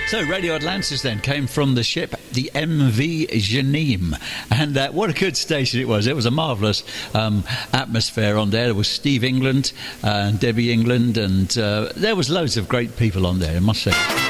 So Radio Atlantis then came from the ship, the MV Jeanime, and what a good station it was. It was a marvellous atmosphere on there. There was Steve England and Debbie England, and there was loads of great people on there, I must say.